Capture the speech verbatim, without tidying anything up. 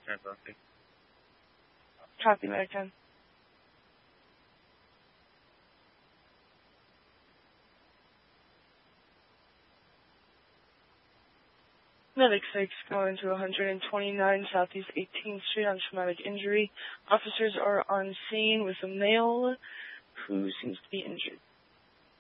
ten something. Copy, American. Medic six going to one twenty-nine Southeast eighteenth Street on traumatic injury. Officers are on scene with a male who seems to be injured.